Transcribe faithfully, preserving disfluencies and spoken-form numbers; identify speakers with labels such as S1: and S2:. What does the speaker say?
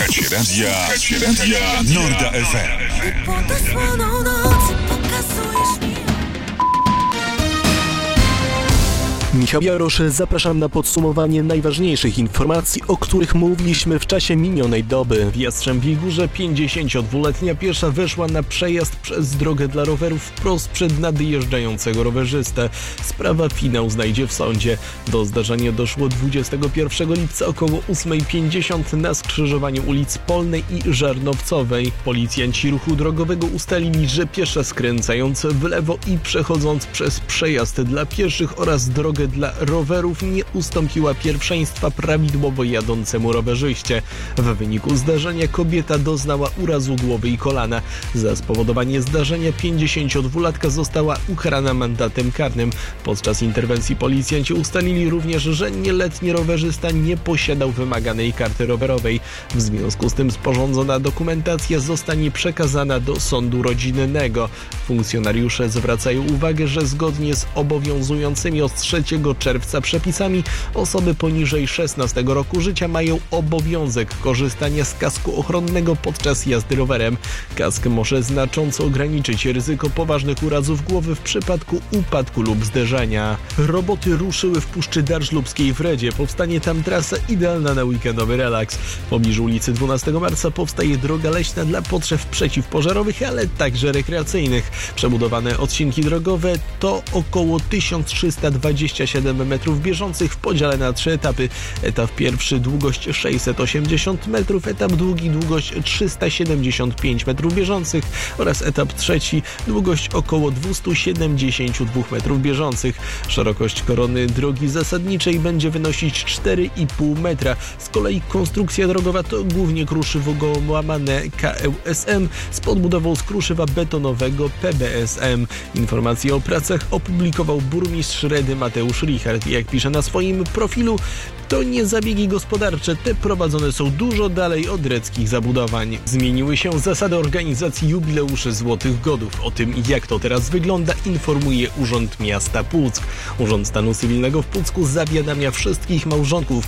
S1: Słuchacie radia, słuchacie radia Norda F M.
S2: Pod osłoną nocy pokazujesz mi.
S3: Michał Jarosz, zapraszam na podsumowanie najważniejszych informacji, o których mówiliśmy w czasie minionej doby. W Jastrzębiej Górze pięćdziesięciodwuletnia piesza weszła na przejazd przez drogę dla rowerów wprost przed nadjeżdżającego rowerzystę. Sprawa finał znajdzie w sądzie. Do zdarzenia doszło dwudziestego pierwszego lipca około ósma pięćdziesiąt na skrzyżowaniu ulic Polnej i Żarnowcowej. Policjanci ruchu drogowego ustalili, że piesza skręcając w lewo i przechodząc przez przejazd dla pieszych oraz drogę dla rowerów nie ustąpiła pierwszeństwa prawidłowo jadącemu rowerzyście. W wyniku zdarzenia kobieta doznała urazu głowy i kolana. Za spowodowanie zdarzenia pięćdziesięciodwulatka została ukarana mandatem karnym. Podczas interwencji policjanci ustalili również, że nieletni rowerzysta nie posiadał wymaganej karty rowerowej. W związku z tym sporządzona dokumentacja zostanie przekazana do sądu rodzinnego. Funkcjonariusze zwracają uwagę, że zgodnie z obowiązującymi od trzeciego czerwca przepisami osoby poniżej szesnastego roku życia mają obowiązek korzystania z kasku ochronnego podczas jazdy rowerem. Kask może znacząco ograniczyć ryzyko poważnych urazów głowy w przypadku upadku lub zderzenia. Roboty ruszyły w Puszczy Darżlubskiej w Redzie. Powstanie tam trasa idealna na weekendowy relaks. W pobliżu ulicy dwunastego marca powstaje droga leśna dla potrzeb przeciwpożarowych, ale także rekreacyjnych. Przebudowane odcinki drogowe to około tysiąc trzysta dwadzieścia siedem metrów bieżących w podziale na trzy etapy. Etap pierwszy długość sześćset osiemdziesiąt metrów, etap drugi długość trzysta siedemdziesiąt pięć metrów bieżących oraz etap trzeci długość około dwieście siedemdziesiąt dwa metrów bieżących. Szerokość korony drogi zasadniczej będzie wynosić cztery i pół metra. Z kolei konstrukcja drogowa to głównie kruszywo łamane K E S M z podbudową z kruszywa betonowego P B S M. Informacje o pracach opublikował burmistrz Redy Mateusz Richard. Jak pisze na swoim profilu, to nie zabiegi gospodarcze, te prowadzone są dużo dalej od reckich zabudowań. Zmieniły się zasady organizacji jubileuszy Złotych Godów. O tym, jak to teraz wygląda, informuje Urząd Miasta Puck. Urząd Stanu Cywilnego w Pucku zawiadamia wszystkich małżonków